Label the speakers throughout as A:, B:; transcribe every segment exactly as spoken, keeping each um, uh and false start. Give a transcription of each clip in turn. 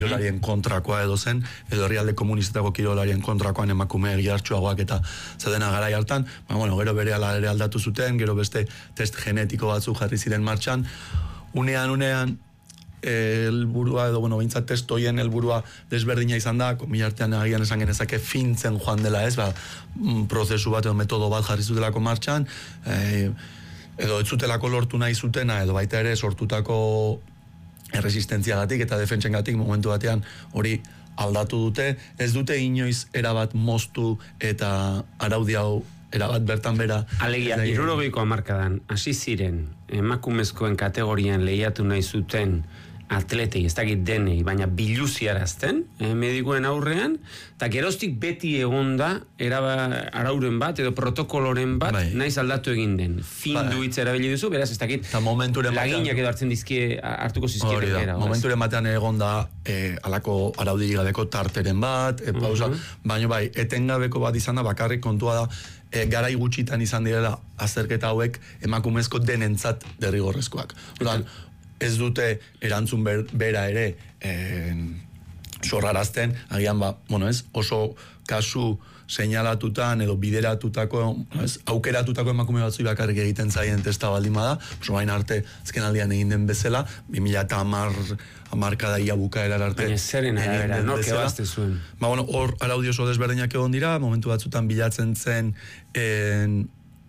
A: kirolarien kontrakoa edo zen, edo herrialde komunistetako kirolarien kontrakoan emakume gihartsuagoak eta zedena garai hartan, ba, bueno, gero berehala ere aldatu zuten, gero beste test genetiko batzuk jarri ziren martxan, unean, unean, helburua edo, bueno, bintzat testoien helburua desberdina izan da, mila artean agian esan genezake fintzen joan dela ez, ba, prozesu bat edo metodo bat jarri zutelako martxan, e, edo ez zutelako lortu nahi zutena, edo baita ere sortutako erresistentziagatik eta defentsengatik momentu batean hori aldatu dute, ez dute inoiz erabat moztu eta araudi hau erabat bertan bera.
B: Alegia, hirurogeiko hamarkadan hasi ziren emakumezkoen kategorian lehiatu nahi zuten atletei, ez dakit denei, baina biluziarazten eh, medikuen aurrean, eta geroztik beti egonda eraba, arauren bat edo protokoloren bat bai. Naiz aldatu egin den. Findu hitz erabili duzu, beraz ez dakit laginak edo hartzen dizkie, hartuko zizkieten era.
A: Momenturen batean egonda eh, alako araudi gabeko tarteren bat, eh, pausa, uh -huh. baina bai, etengabeko bat izan da, bakarrik kontua da, E, garai gutxitan izan direla azterketa hauek emakumezko denentzat derrigorrezkoak. Orduan, ez dute erantzun ber, bera ere e, sorrarazten, agian ba, bueno ez, oso kasu seinalatutan edo bideratutako, ez, aukeratutako emakume batzui bakarrik egiten zaien testa baldin bada, oso bain arte azken aldian egin den bezala, bi mila hamar hamarkada ia bukaerar arte.
B: Baina zeren arabera, nork ebazte zuen?
A: Ba, bueno, hor araudi oso desberdinak egon dira, momentu batzutan bilatzen zen en,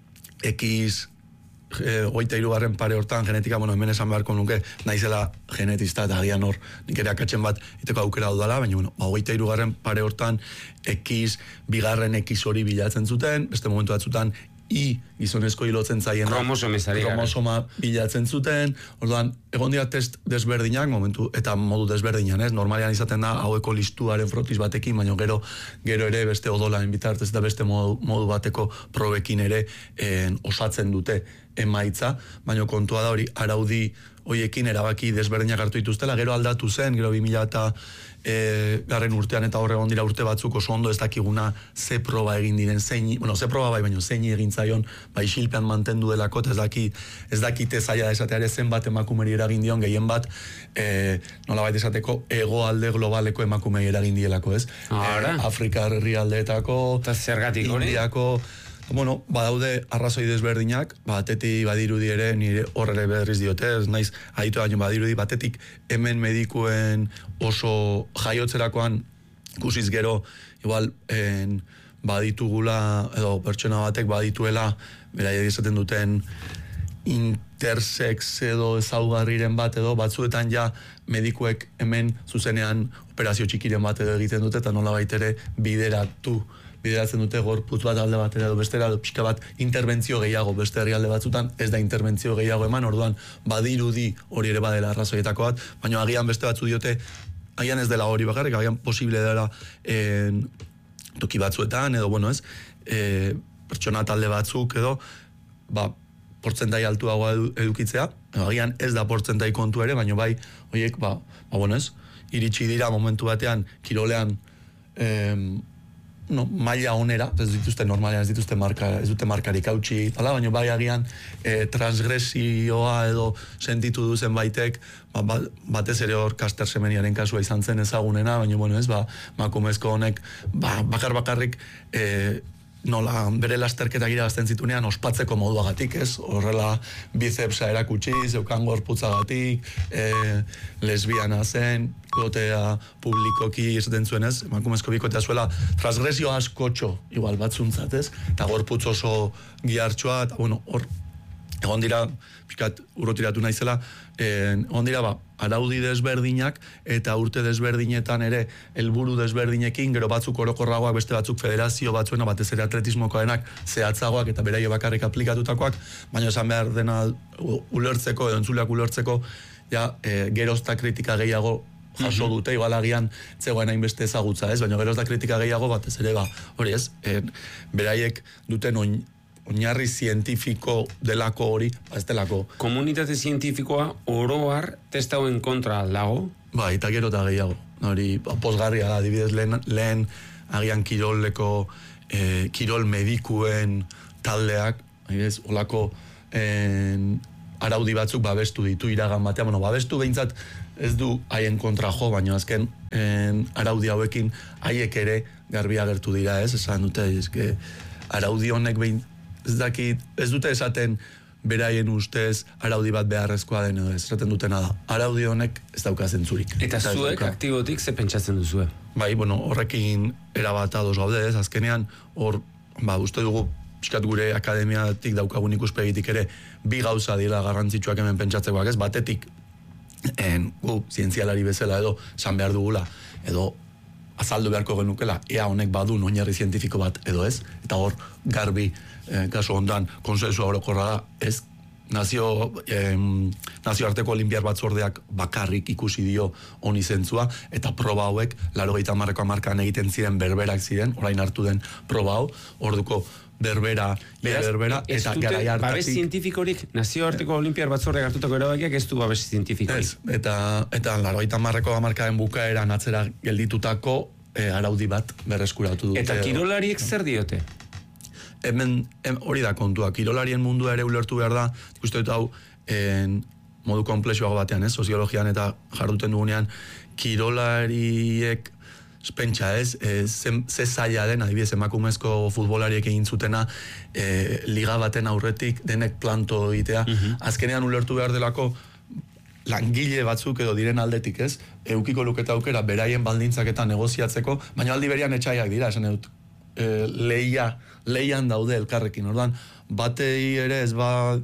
A: X e, hogeita hirugarren pare hortan genetika, bueno, hemen esan beharko nuke, naizela genetista eta agian hor nik ere akatzen bat iteko aukera dudala, baina bueno, hogeita hirugarren pare hortan X, bigarren X hori bilatzen zuten, beste momentu batzutan I gizonezko hilotzen zaien kromosoma bilatzen zuten, orduan, egon dira test desberdinak, momentu, eta modu desberdinan, ez? Normalean izaten da, haueko listuaren frotis batekin, baina gero, gero ere beste odolaen bitartez eta beste modu, modu bateko probekin ere en, osatzen dute emaitza, baina kontua da hori araudi hoiekin erabaki desberdinak hartu dituztela, gero aldatu zen, gero bi mila eta E, garren urtean eta horre dira urte batzuk oso ondo ez dakiguna ze proba egin diren zein, bueno, ze proba bai, baina zein egin zaion bai xilpean mantendu delako eta ez daki ez dakite zaila esateare zenbat emakumeri eragin dion gehien bat e, nola baita esateko hegoalde globaleko emakumeri eragin dielako, ez? E, Afrikar herrialdeetako
B: eta zergatik hori?
A: Indiako bueno, badaude arrazoi desberdinak, batetik badirudi ere, nire horre berriz diote, ez naiz, aditu baino badirudi, batetik hemen medikuen oso jaiotzerakoan ikusiz gero, igual, en, baditugula, edo pertsona batek badituela, beraiek esaten duten intersex edo ezaugarriren bat edo, batzuetan ja medikuek hemen zuzenean operazio txikiren bat edo egiten dute, eta nola baitere bideratu bideratzen dute gorputz bat alde batera edo bestera edo pixka bat interbentzio gehiago beste herrialde batzutan, ez da interbentzio gehiago eman, orduan badirudi hori ere badela arrazoietako bat, baina agian beste batzu diote, agian ez dela hori bakarrik, agian posible dela en, toki batzuetan edo, bueno ez, e, pertsona talde batzuk edo, ba, portzentai altuagoa edukitzea, agian ez da portzentai kontu ere, baina bai, horiek, ba, ba bueno ez, iritsi dira momentu batean, kirolean, em, no, maila onera, ez dituzte normalean, ez dituzte marka, ez dute markarik hautsi, tala, baina bai agian e, transgresioa edo sentitu duzen baitek, ba, batez ere hor Caster Semeniaren kasua izan zen ezagunena, baina bueno, ez, ba, makumezko honek, ba, bakar bakarrik, e, nola, bere lasterketak irabazten zitunean ospatzeko moduagatik, ez? Horrela bicepsa erakutsi, zeukan gorputzagatik, e, lesbiana zen, bikotea publikoki esaten zuen, ez? Emakumezko bikotea zuela transgresio askotxo, igual batzuntzat, ez? Eta gorputz oso gihartxoa, eta bueno, hor, egon dira, pixkat urrotiratu naizela, egon dira, ba, araudi desberdinak eta urte desberdinetan ere helburu desberdinekin, gero batzuk orokorragoak, beste batzuk federazio batzuena, batez ere atletismokoenak zehatzagoak eta beraio bakarrik aplikatutakoak, baina esan behar dena ulertzeko, edo entzuleak ulertzeko, ja, e, gerozta kritika gehiago jaso dute, igual agian zegoen hainbeste ezagutza, ez? Baina gerozta kritika gehiago batez ere, ba, hori ez, e, beraiek duten oin, oinarri zientifiko delako hori, ba ez delako.
B: Komunitate zientifikoa oroar testauen kontra dago?
A: Ba, eta gero eta gehiago. Hori, ba, posgarria da, adibidez, lehen, lehen agian kiroleko, eh, kirol medikuen taldeak, adibidez, olako en, araudi batzuk babestu ditu iragan batean, bueno, babestu behintzat ez du haien kontra jo, baina azken en, araudi hauekin haiek ere garbi agertu dira, ez? Esan dute, eske, araudi honek behin, ez dakit, ez dute esaten beraien ustez araudi bat beharrezkoa den edo ez, esaten dutena da. Araudi honek ez dauka zentzurik.
B: Eta zuek dauka. Aktibotik ze pentsatzen duzue?
A: Bai, bueno, horrekin erabat ados gaude, ez? Azkenean, hor, ba, uste dugu, piskat gure akademiatik daukagun ikuspegitik ere, bi gauza dira garrantzitsuak hemen pentsatzekoak, ez? Batetik, en, gu, zientzialari bezala edo, esan behar dugula, edo azaldu beharko genukela, ea honek badun oinarri zientifiko bat edo ez, eta hor garbi, eh, kasu hontan, konsensua orokorra da, ez, nazio, eh, nazioarteko olimpiar batzordeak bakarrik ikusi dio honi zentzua, eta proba hauek, laurogeita hamarreko hamarkan egiten ziren berberak ziren, orain hartu den proba hau, orduko berbera,
B: Beraz,
A: berbera, eta garai hartatik...
B: Babes zientifikorik, nazioarteko olimpiar batzordeak hartutako erabakiak ez du babes zientifikorik.
A: Ez, eta, eta laurogeita hamarreko hamarkaden bukaeran atzera gelditutako eh, araudi bat berreskuratu dute.
B: Eta kirolariek zer diote?
A: Hemen, hem, hori da kontua, kirolarien mundua ere ulertu behar da, ikuste dut hau, en, modu komplexuago batean, ez, soziologian eta jarduten dugunean, kirolariek pentsa ez, e, ze, ze zaila den, adibidez, emakumezko futbolariek egin zutena, e, liga baten aurretik denek planto egitea, uh-huh. Azkenean ulertu behar delako langile batzuk edo diren aldetik, ez? Eukiko luketa aukera beraien baldintzak eta negoziatzeko, baina aldi berian etxaiak dira, esan dut, e, leia, leian daude elkarrekin, ordan, batei ere ez ba,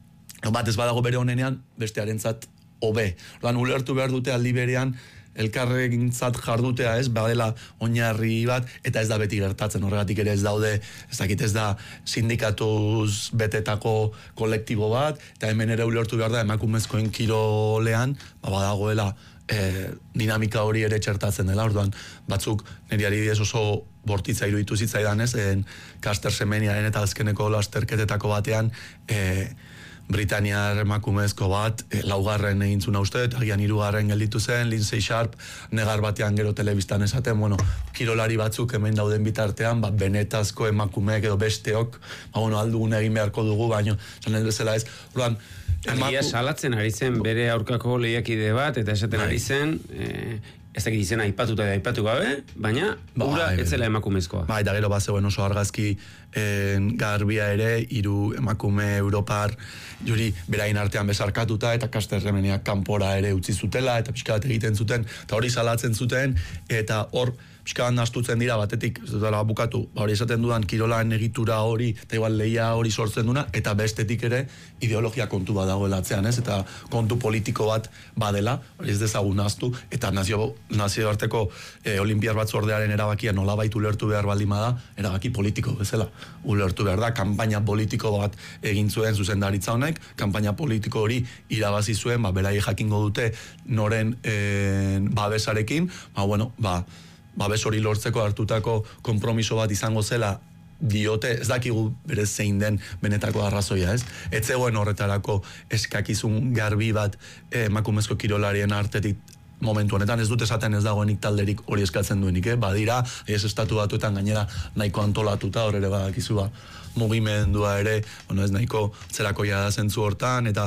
A: bat ez badago bere honenean, bestearentzat hobe. Ordan, ulertu behar dute aldi berean, elkarregintzat jardutea, ez, badela oinarri bat, eta ez da beti gertatzen, horregatik ere ez daude, ez dakit ez da sindikatuz betetako kolektibo bat, eta hemen ere ulertu behar da emakumezkoen kirolean, ba, badagoela e, dinamika hori ere txertatzen dela, orduan batzuk niri adibidez oso bortitza iruditu zitzaidan, ez, en Caster Semeniaren eta azkeneko lasterketetako batean, e, Britaniar emakumezko bat, e, laugarren egin zuna uste, eta agian hirugarren gelditu zen, Lindsay Sharp, negar batean gero telebistan esaten, bueno, kirolari batzuk hemen dauden bitartean, ba, benetazko emakumeek edo besteok, ba, bueno, aldugun egin beharko dugu, baino, zan ez bezala ez, orduan,
B: Agia salatzen ari zen bere aurkako lehiakide bat, eta esaten ari zen, e, ez dakit izena aipatuta da aipatu gabe, baina
A: ba,
B: ura etzela emakumezkoa.
A: Ba, eta gero bazegoen oso argazki en, garbia ere, hiru emakume Europar, juri berain artean besarkatuta, eta Caster Semeniak kanpora ere utzi zutela, eta pixka bat egiten zuten, eta hori salatzen zuten, eta hor pixka bat nastutzen dira batetik, ez dutela bukatu, ba, hori esaten dudan kirolan egitura hori, eta igual lehia hori sortzen duna, eta bestetik ere ideologia kontu bat dagoela atzean, ez? Eta kontu politiko bat badela, hori ez dezagun naztu, eta nazio, nazioarteko e, olimpiar batzordearen erabakia nolabait ulertu behar baldin bada, erabaki politiko bezala ulertu behar da, kanpaina politiko bat egin zuen zuzendaritza honek, kanpaina politiko hori irabazi zuen, ba, berai jakingo dute noren e, babesarekin, ba, bueno, ba, babes hori lortzeko hartutako konpromiso bat izango zela diote, ez dakigu berez zein den benetako arrazoia, ez? Ez zegoen horretarako eskakizun garbi bat emakumezko kirolarien artetik momentu honetan, ez dut esaten ez dagoenik talderik hori eskatzen duenik, eh? Badira, ez estatu batuetan gainera nahiko antolatuta, hor ere badakizu ba, mugimendua ere, bueno, ez nahiko zerakoia da zentzu hortan, eta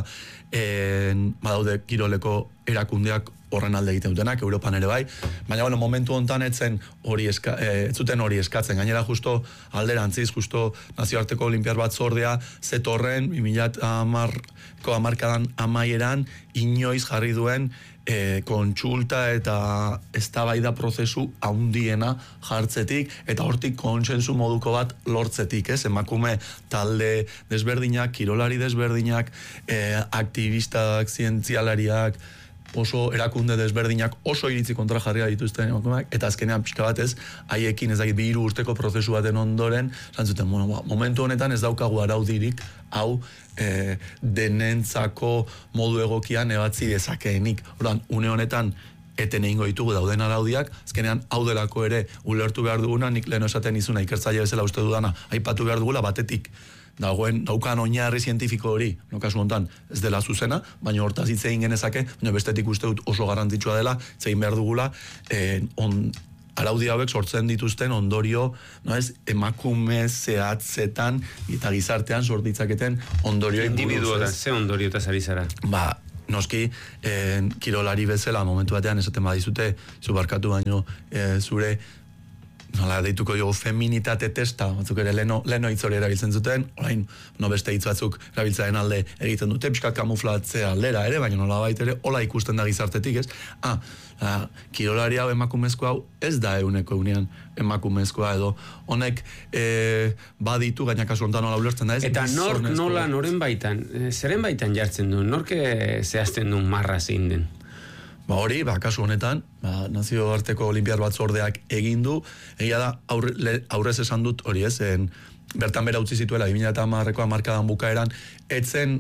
A: en, badaude kiroleko erakundeak horren alde egiten dutenak, Europan ere bai, baina bueno, momentu hontan etzen hori eska, e, zuten hori eskatzen, gainera justo alderantziz, justo nazioarteko olimpiar batzordea zetorren, bi mila hamarko hamarkadan amaieran, inoiz jarri duen e, kontsulta eta eztabaida prozesu handiena jartzetik, eta hortik kontsensu moduko bat lortzetik, ez? Emakume talde desberdinak, kirolari desberdinak, e, aktivistak, zientzialariak, oso erakunde desberdinak oso iritzi kontra jarria dituzten emakumeak, eta azkenean pixka batez, haiekin ez dakit bi hiru urteko prozesu baten ondoren, zantzuten, bueno, momentu honetan ez daukagu araudirik, hau e, denentzako modu egokian ebatzi dezakeenik. Orduan, une honetan, eten egingo ditugu dauden araudiak, azkenean hau delako ere ulertu behar duguna, nik lehen esaten izuna ikertzaile bezala uste dudana, aipatu behar dugula batetik, dagoen, daukan oinarri zientifiko hori, no kasu hontan, ez dela zuzena, baina hortaz hitz egin genezake, baina bestetik uste dut oso garrantzitsua dela, zein behar dugula, eh, on, araudi hauek sortzen dituzten ondorio, no ez, emakume zehatzetan eta gizartean sortitzaketen ondorioen buruz.
B: Individuotan, ze ondorioetaz ari zara?
A: Ba, noski, eh, kirolari bezala momentu batean esaten badizute, zu barkatu baino eh, zure nola deituko diogu feminitate testa, batzuk ere leno, leno hitz hori erabiltzen zuten, orain no beste hitz batzuk erabiltzaren alde egiten dute, pixkat kamuflatzea aldera ere, baina nola bait ere, hola ikusten da gizartetik, ez? Ah, ah, kirolari hau emakumezko hau ez da euneko eunean emakumezkoa edo, honek eh, baditu, gaina kasu honetan nola ulertzen da ez?
B: Eta nork nola, noren baitan, zeren baitan jartzen du, nork zehazten du marra zein den?
A: Ba hori, ba, kasu honetan, ba, nazioarteko olimpiar batzordeak egin du, egia da, aurre, le, aurrez esan dut hori ez, en, bertan bera utzi zituela, bi mila hamareko hamarkadan bukaeran, etzen,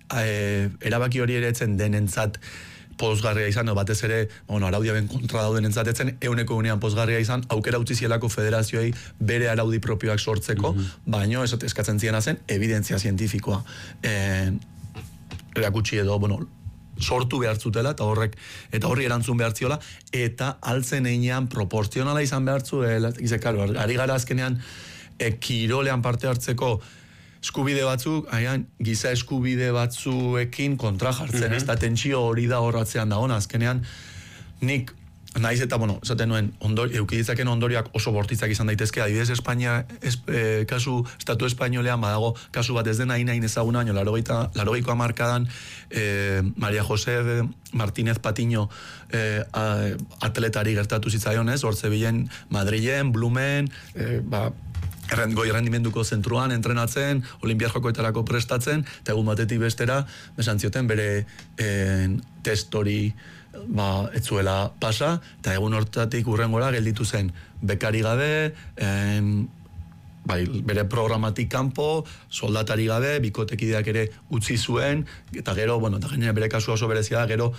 A: e, erabaki hori ere etzen denentzat pozgarria izan, no, batez ere, bueno, araudiaben kontra daudenentzat etzen, euneko unean pozgarria izan, aukera utzi zielako federazioei bere araudi propioak sortzeko, mm-hmm. baino, esat eskatzen ziena zen, evidentzia zientifikoa. E, erakutsi edo, bueno, sortu behar zutela, eta horrek, eta horri erantzun behar ziola, eta altzen einean proporzionala izan behar zuela, karo, ari gara azkenean, e, kirolean parte hartzeko eskubide batzuk, aian, giza eskubide batzuekin kontra jartzen, mm-hmm. ez da tentsio hori da horratzean dagoena, azkenean, nik, naiz eta, bueno, esaten nuen, ondori, eukiditzaken ondoriak oso bortitzak izan daitezke, adibidez Espainia, es, eh, kasu, estatu espainolean, badago, kasu bat ez den hain hain ezaguna, baino, larogeiko hamarkadan, eh, Maria José Martínez Patiño eh, atletari gertatu zitzaion, ez, hortze bilen Madrilen, Blumen, eh, ba, goi errendimenduko zentruan entrenatzen, olimpiar jokoetarako prestatzen, eta egun batetik bestera, besan zioten bere eh, test hori ba, etzuela pasa, eta egun hortatik urrengora gelditu zen bekari gabe, en, bai, bere programatik kanpo, soldatari gabe, bikotekideak ere utzi zuen, eta gero, bueno, eta gainera bere kasua oso berezia da, gero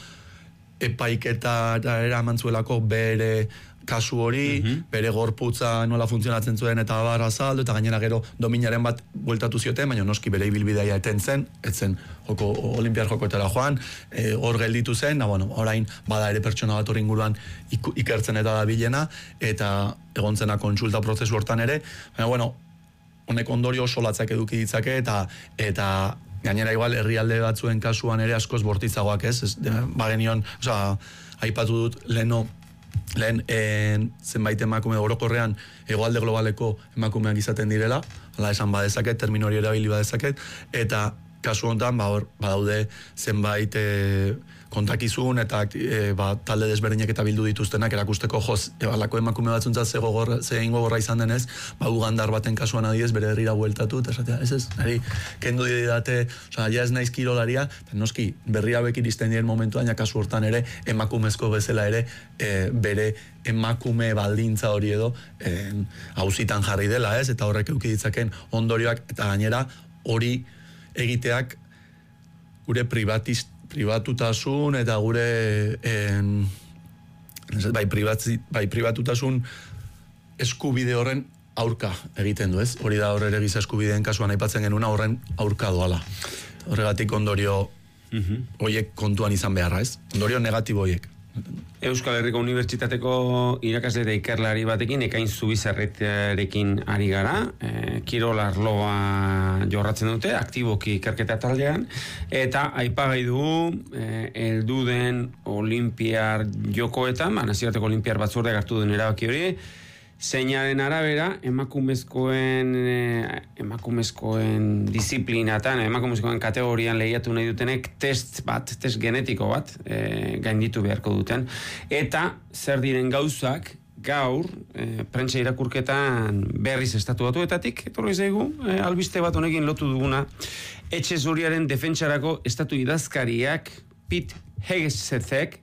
A: epaiketara eraman zuelako bere kasu hori, mm-hmm. bere gorputza nola funtzionatzen zuen eta barra azaldu, eta gainera gero dominaren bat bueltatu zioten, baina noski bere ibilbidea eten zen, etzen joko, olimpiar jokoetara joan, e, hor gelditu zen, da, bueno, orain bada ere pertsona bat hori inguruan ikertzen eta da bilena, eta egontzena kontsulta prozesu hortan ere, baina, bueno, honek ondorio oso latzak eduki ditzake, eta, eta gainera igual herrialde batzuen kasuan ere askoz bortitzagoak ez, ez bagenion, osea, aipatu dut leno lehen en, zenbait emakume orokorrean hegoalde globaleko emakumeak izaten direla, hala esan badezaket, termino hori erabili badezaket, eta kasu honetan ba, badaude zenbait e, kontakizun eta e, ba, talde desberdinak eta bildu dituztenak erakusteko joz, ebalako emakume batzuntzat ze gogorra, ze egin gogorra izan denez, ba, ugandar baten kasuan adiez bere herrira bueltatu, eta esatea, ez ez, nari, kendu didate, oza, ja ez naiz kirolaria, noski, berri hauek iristen diren momentuan, ja kasu hortan ere, emakumezko bezala ere, e, bere emakume baldintza hori edo, e, hauzitan jarri dela, ez, eta horrek euki ditzaken ondorioak, eta gainera, hori egiteak gure privatist, pribatutasun eta gure en, bai, privatzi, bai pribatutasun eskubide horren aurka egiten du, ez? Hori da horre giza eskubideen kasuan aipatzen genuna horren aurka doala. Horregatik ondorio mm-hmm. hoiek kontuan izan beharra, ez? Ondorio negatibo hoiek.
B: Euskal Herriko Unibertsitateko irakasle eta ikerlari batekin, Ekain Zubizarretarekin ari gara, e, kirol arloa jorratzen dute, aktiboki ikerketa taldean, eta aipagai dugu, e, heldu den olimpiar jokoetan, ba, nazioarteko olimpiar batzordeak hartu duen erabaki hori, zeinaren arabera, emakumezkoen, eh, emakumezkoen disiplinatan, emakumezkoen kategorian lehiatu nahi dutenek test bat, test genetiko bat, eh, gainditu beharko duten. Eta zer diren gauzak, gaur, eh, prentsa irakurketan berriz estatu batuetatik, etorri zaigu, eh, albiste bat honekin lotu duguna, etxe zuriaren defentsarako estatu idazkariak, Pete Hegsethek,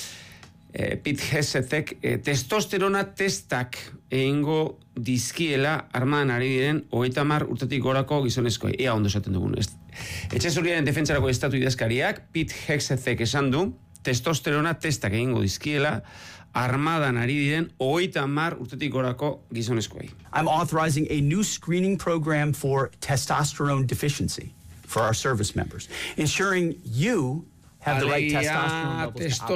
B: E, Pete Hegsethek e, testosterona testak egingo dizkiela armadan ari diren hogeita hamar urtetik gorako gizonezkoei. Ea ondo esaten dugun. Etxe zuriaren defentsarako estatu idazkariak Pete Hegsethek esan du testosterona testak egingo dizkiela armadan ari diren hogeita hamar urtetik gorako gizonezkoei.
C: I'm authorizing a new screening program for testosterone deficiency for our service members, ensuring you have the right testosterone levels.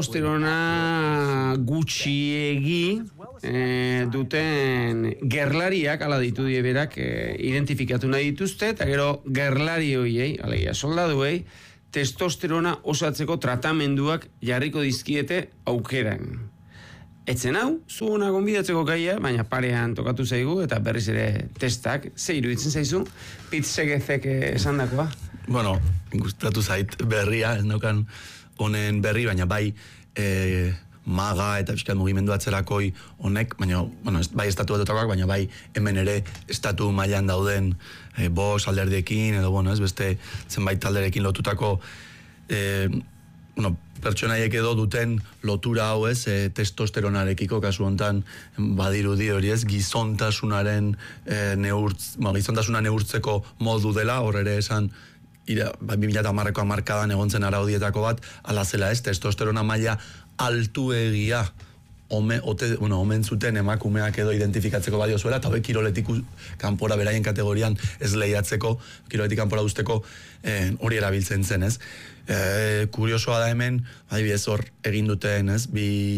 B: Testosterona gutxiegi eh, duten gerlariak, ala ditu die berak, eh, identifikatu nahi dituzte, eta gero gerlari hoiei, alegia soldaduei, testosterona osatzeko tratamenduak jarriko dizkiete aukeran. Etzen hau, zu hona gonbidatzeko gaia, baina parean tokatu zaigu, eta berriz ere testak, ze iruditzen zaizu, pitzegezek esan dakoa?
A: Bueno, gustatu zait berria, ez naukan honen berri, baina bai e, maga eta fiskat mugimendu atzerakoi honek, baina bueno, bai estatu batutakoak, baina bai hemen ere estatu mailan dauden e, bost alderdiekin, edo bueno, ez beste zenbait alderekin lotutako e, bueno, pertsonaiek edo duten lotura hau ez, e, testosteronarekiko kasu hontan badirudi hori ez, gizontasunaren e, neurtz, bueno, gizontasuna neurtzeko modu dela, hor ere esan ira, ba, bi mila hamareko hamarkadan egon zen araudietako bat, ala zela ez, testosterona maila altuegia ome, ote, bueno, omen zuten emakumeak edo identifikatzeko badio zuela, eta hori kiroletik kanpora beraien kategorian ez lehiatzeko, kiroletik kanpora usteko eh, hori erabiltzen zen, ez? Eh, kuriosoa da hemen, adibidez hor egin duten, ez? Bi,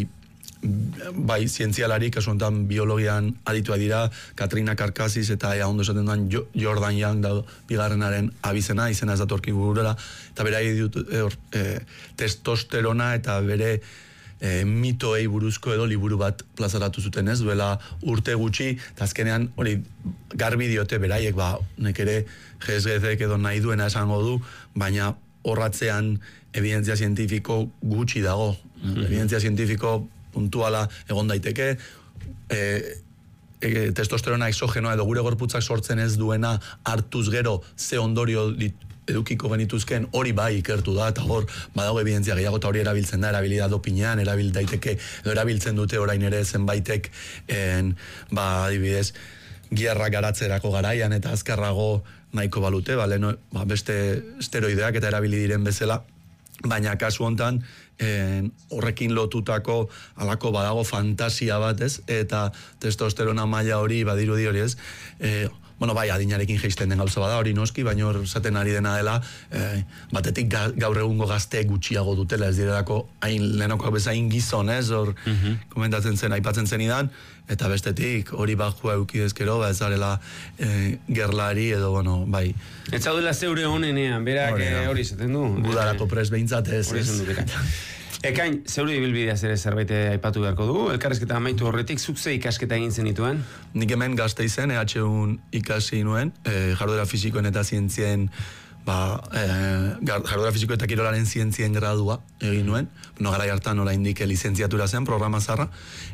A: bai, zientzialari, kasu honetan biologian aditua dira, Katrina Karkazis eta ea ondo esaten duen Jordan Young da bigarrenaren abizena, izena ez datorki gurera, eta bera dut eh, eh, testosterona eta bere E, mitoei buruzko edo liburu bat plazaratu zuten ez, duela urte gutxi, eta azkenean hori garbi diote beraiek, ba, nek ere G S G-ek edo nahi duena esango du, baina horratzean evidentzia zientifiko gutxi dago. Mm-hmm. Evidentzia zientifiko puntuala egon daiteke, e, e, testosterona exogenoa edo gure gorputzak sortzen ez duena hartuz gero ze ondorio dit, edukiko genituzken hori bai ikertu da, eta hor badago evidentzia gehiago, eta hori erabiltzen da, erabilida dopinean, erabil daiteke, edo erabiltzen dute orain ere zenbaitek, en, ba, adibidez, giarra garatzerako garaian, eta azkarrago nahiko balute, bale, no, ba, beste esteroideak eta erabili diren bezala, baina kasu hontan, en, horrekin lotutako alako badago fantasia bat, ez, eta testosterona maila hori, badirudi hori, ez, e, bueno, bai, adinarekin jeisten den gauza bada, hori noski, baina hor zaten ari dena dela, eh, batetik ga, gaur egungo gazte gutxiago dutela, ez direlako hain lehenakoak bezain gizon, ez, hor mm-hmm. komentatzen zen, aipatzen zen idan, eta bestetik hori bajua eukidezkero, ba ez zarela eh, gerlari edo, bueno, bai.
B: Ez zaudela zeure honenean, berak hori izaten du.
A: Gudarako pres behintzat ez, ez.
B: Ekain, zeure ibilbideaz ere zerbait aipatu beharko du, elkarrezketa amaitu horretik, zuk ze ikasketa egin zenituen?
A: Nik hemen Gasteizen, E H un ikasi nuen, e, jarduera fisikoen eta zientzien, ba, e, jarduera fisiko eta kirolaren zientzien gradua egin nuen, no, gara hartan oraindik lizentziatura zen, programa zarra,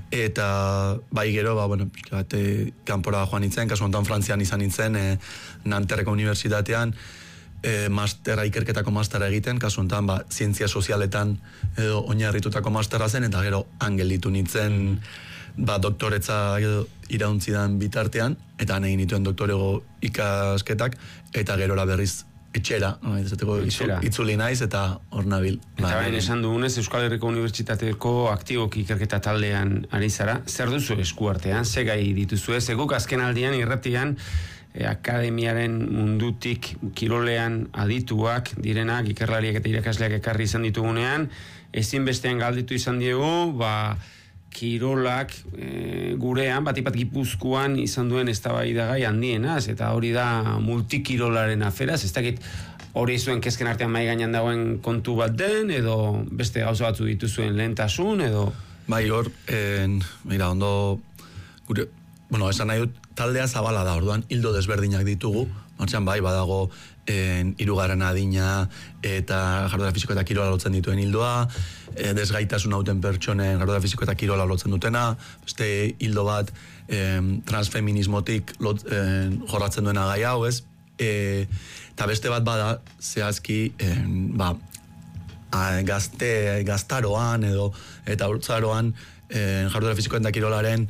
A: eta bai gero, ba, bueno, bate, kanpora joan nintzen, kasu honetan Frantzian izan nintzen, e, Nanterreko unibertsitatean, E, mastera, ikerketako mastera egiten, kasu honetan, ba, zientzia sozialetan edo oinarritutako mastera zen, eta gero angelitu nintzen, ba, doktoretza irauntzidan bitartean, eta nahi nituen doktorego ikasketak, eta gerora berriz etxera, no, etxera. Itzuli naiz, eta hor nabil.
B: Eta ba, bain esan dugunez, Euskal Herriko Unibertsitateko aktibok ikerketa taldean ari zara, zer duzu eskuartean, ze gai dituzu ez, eguk azken aldian, irratian, E, akademiaren mundutik kirolean adituak direnak, ikerlariak eta irakasleak ekarri izan ditugunean, ezinbestean galditu izan diegu, ba, kirolak e, gurean, batipat Gipuzkoan izan duen eztabaidagai handienaz, eta hori da multikirolaren aferaz, ez dakit hori zuen kezken artean mai gainean dagoen kontu bat den, edo beste gauza batzu dituzuen lehentasun, edo...
A: Bai, hor, en, mira, ondo, gure, bueno, esan nahi dut, taldea zabala da, orduan hildo desberdinak ditugu, martxan bai, badago en, irugarren adina eta jarduera fisiko eta kirola lotzen dituen hildoa, e, desgaitasun hauten pertsonen jarduera fisiko eta kirola lotzen dutena, beste hildo bat em, transfeminismotik lot, em, jorratzen duena gai hau, ez? E, eta beste bat bada, zehazki, em, ba, a, gazte, gaztaroan edo, eta urtzaroan em, jarduera fisiko eta kirolaren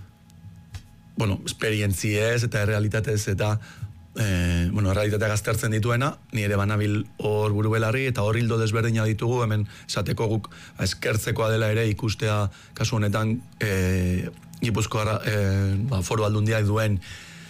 A: bueno, esperientziez eta errealitatez eta eh, bueno, errealitatea gaztertzen dituena, ni ere banabil hor buru belarri, eta hor hildo desberdina ditugu, hemen esateko guk eskertzekoa dela ere ikustea kasu honetan eh, Gipuzkoa eh, ba, foru aldundiak duen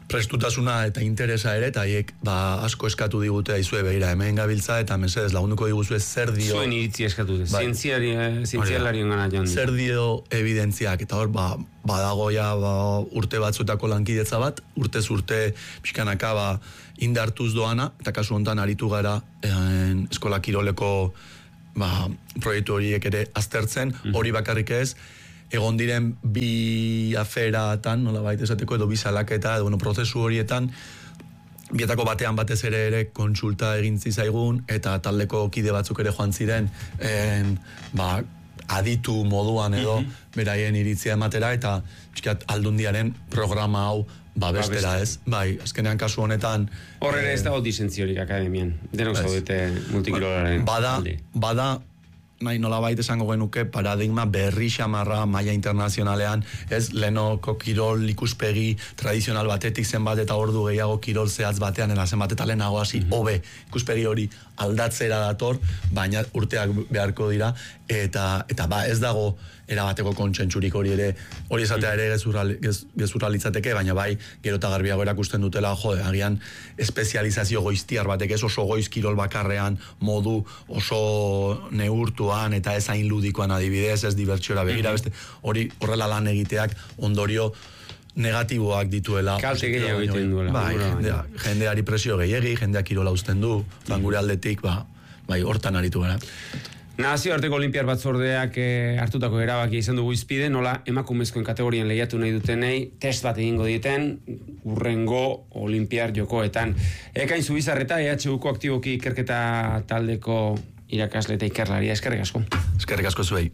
A: prestutasuna eta interesa ere, eta haiek ba, asko eskatu digute aizue behira, hemen gabiltza eta mesedez lagunduko diguzue zer dio...
B: Zuen iritzi eskatu dut, bai. Zientzialarien gana joan.
A: Zer dio evidentziak, eta hor, ba, badago ja ba, urte batzuetako lankidetza bat, urtez urte pixkanaka ba, indartuz doana, eta kasu honetan aritu gara en, eskola kiroleko ba, proiektu horiek ere aztertzen, hori bakarrik ez, egon diren bi aferatan, nola baita esateko, edo bi salaketa, edo bueno, prozesu horietan, bietako batean batez ere ere kontsulta egin zizaigun, eta taldeko kide batzuk ere joan ziren, en, ba, aditu moduan edo, mm-hmm. beraien iritzia ematera, eta pixkat aldundiaren programa hau babestera ez. Bai, azkenean kasu honetan...
B: Horrela ez dago disentziorik akademian, denok zaudete multikirolaren.
A: Bada, bada, nahi nolabait esango genuke paradigma berri xamarra maila internazionalean, ez lehenoko kirol ikuspegi tradizional batetik zenbat eta ordu gehiago kirol zehatz batean, eta zenbat eta lehenago hasi hobe ikuspegi hori aldatzera dator, baina urteak beharko dira, eta, eta ba ez dago erabateko kontsentsurik hori ere, hori esatea ere gezurra litzateke, baina bai, gero eta garbiago erakusten dutela, jode, agian espezializazio goiztiar batek, ez oso goiz kirol bakarrean, modu oso neurtuan eta ez hain ludikoan adibidez, ez dibertsiora begira, beste, hori horrela lan egiteak ondorio negatiboak dituela.
B: Kalte gehiago egiten duela.
A: Bai, jendea, jendeari presio gehiagi, jendeak kirola uzten du, mm. gure aldetik, ba, bai, hortan aritu gara.
B: Nazioarteko Olimpiar Batzordeak eh, hartutako erabaki izan dugu izpide, nola emakumezkoen kategorian lehiatu nahi dutenei test bat egingo dieten urrengo Olimpiar jokoetan. Ekain Zubizarreta, E H Uko aktiboki ikerketa taldeko irakasle eta ikerlaria. Eskerrik asko.
A: Eskerrik asko zuei.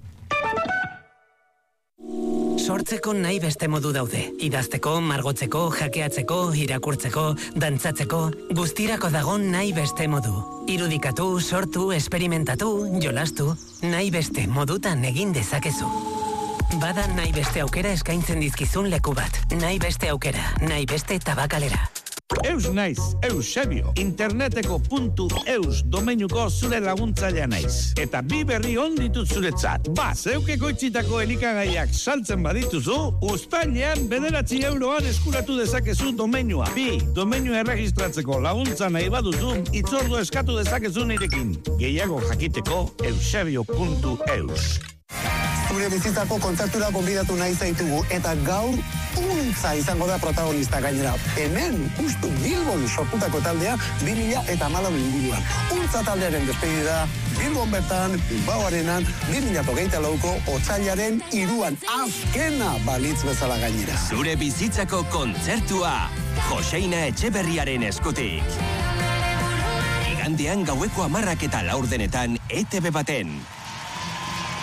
D: Sortzeko nahi beste modu daude. Idazteko, margotzeko, jakeatzeko, irakurtzeko, dantzatzeko, guztirako dago nahi beste modu. Irudikatu, sortu, esperimentatu, jolastu, nahi beste modutan egin dezakezu. Bada nahi beste aukera eskaintzen dizkizun leku bat. Nahi beste aukera, nahi beste tabakalera.
E: Eus naiz, Eusebio, interneteko puntu eus domeinuko zure laguntzailea naiz. Eta bi berri on ditut zuretzat. Ba, zeukeko itxitako elikagaiak saltzen badituzu, uztailean bederatzi euroan eskuratu dezakezu domeinua. Bi, domeinua erregistratzeko laguntza nahi baduzu, itzordu eskatu dezakezu nirekin. Gehiago jakiteko, eusebio puntu eus.
F: Zure bizitzako kontzertura gonbidatu nahi zaitugu, eta gaur untza izango da protagonista gainera. Hemen, justu Bilbon sortutako taldea, bi mila eta hamalau inguruan. Untza taldearen despedida, Bilbon bertan, Bilbao Arenan, bi mila hogeita lauko otsailaren hiruan, azkena balitz bezala gainera.
G: Zure bizitzako kontzertua, Joseina Etxeberriaren eskutik. Igandean gaueko hamarrak eta laurdenetan E T B baten.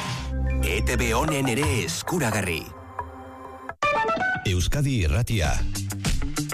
G: E T B honen ere eskuragarri.
H: Euskadi Irratia.